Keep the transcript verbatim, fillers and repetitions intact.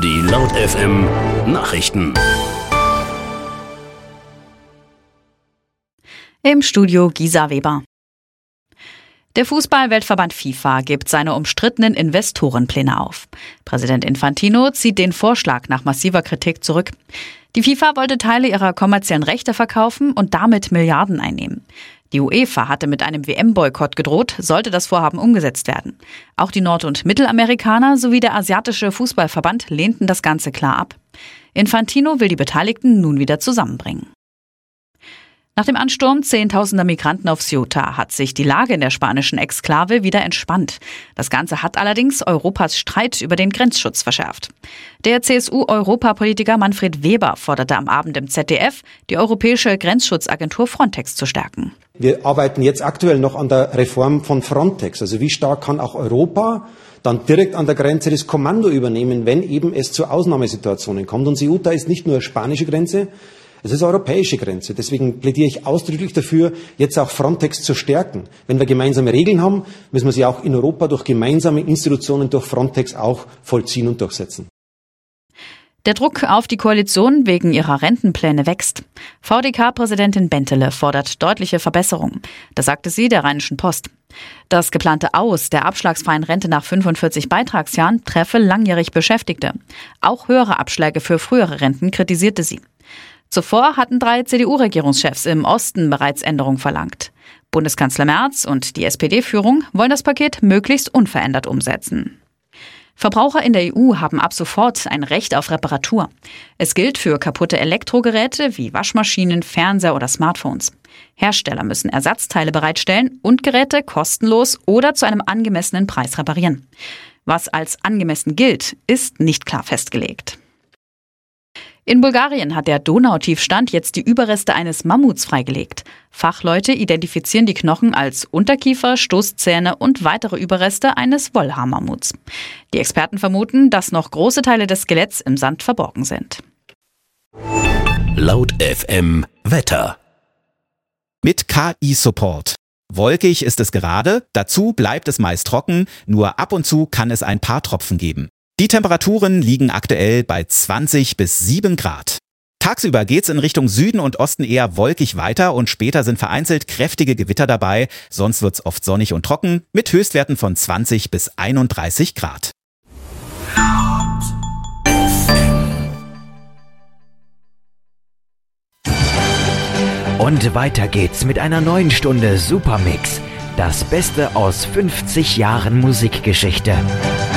Die Laut F M Nachrichten. Im Studio Gisa Weber. Der Fußball-Weltverband FIFA gibt seine umstrittenen Investorenpläne auf. Präsident Infantino zieht den Vorschlag nach massiver Kritik zurück. Die FIFA wollte Teile ihrer kommerziellen Rechte verkaufen und damit Milliarden einnehmen. Die UEFA hatte mit einem W M-Boykott gedroht, sollte das Vorhaben umgesetzt werden. Auch die Nord- und Mittelamerikaner sowie der asiatische Fußballverband lehnten das Ganze klar ab. Infantino will die Beteiligten nun wieder zusammenbringen. Nach dem Ansturm zehntausender Migranten auf Ceuta hat sich die Lage in der spanischen Exklave wieder entspannt. Das Ganze hat allerdings Europas Streit über den Grenzschutz verschärft. Der C S U-Europapolitiker Manfred Weber forderte am Abend im Z D F, die europäische Grenzschutzagentur Frontex zu stärken. Wir arbeiten jetzt aktuell noch an der Reform von Frontex. Also wie stark kann auch Europa dann direkt an der Grenze das Kommando übernehmen, wenn eben es zu Ausnahmesituationen kommt. Und Ceuta ist nicht nur eine spanische Grenze, es ist eine europäische Grenze. Deswegen plädiere ich ausdrücklich dafür, jetzt auch Frontex zu stärken. Wenn wir gemeinsame Regeln haben, müssen wir sie auch in Europa durch gemeinsame Institutionen, durch Frontex auch vollziehen und durchsetzen. Der Druck auf die Koalition wegen ihrer Rentenpläne wächst. V D K-Präsidentin Bentele fordert deutliche Verbesserungen. Das sagte sie der Rheinischen Post. Das geplante Aus der abschlagsfreien Rente nach fünfundvierzig Beitragsjahren treffe langjährig Beschäftigte. Auch höhere Abschläge für frühere Renten kritisierte sie. Zuvor hatten drei C D U-Regierungschefs im Osten bereits Änderungen verlangt. Bundeskanzler Merz und die S P D-Führung wollen das Paket möglichst unverändert umsetzen. Verbraucher in der E U haben ab sofort ein Recht auf Reparatur. Es gilt für kaputte Elektrogeräte wie Waschmaschinen, Fernseher oder Smartphones. Hersteller müssen Ersatzteile bereitstellen und Geräte kostenlos oder zu einem angemessenen Preis reparieren. Was als angemessen gilt, ist nicht klar festgelegt. In Bulgarien hat der Donautiefstand jetzt die Überreste eines Mammuts freigelegt. Fachleute identifizieren die Knochen als Unterkiefer, Stoßzähne und weitere Überreste eines Wollhaarmammuts. Die Experten vermuten, dass noch große Teile des Skeletts im Sand verborgen sind. Laut F M Wetter. Mit K I-Support. Wolkig ist es gerade, dazu bleibt es meist trocken, nur ab und zu kann es ein paar Tropfen geben. Die Temperaturen liegen aktuell bei zwanzig bis sieben Grad. Tagsüber geht's in Richtung Süden und Osten eher wolkig weiter und später sind vereinzelt kräftige Gewitter dabei. Sonst wird's oft sonnig und trocken mit Höchstwerten von zwanzig bis einunddreißig Grad. Und weiter geht's mit einer neuen Stunde Supermix. Das Beste aus fünfzig Jahren Musikgeschichte.